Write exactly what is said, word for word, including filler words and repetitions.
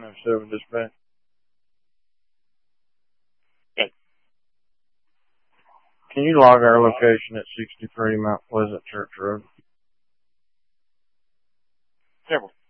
nine oh seven dispatch. Okay. Can you log our location at sixty-three Mount Pleasant Church Road? Several.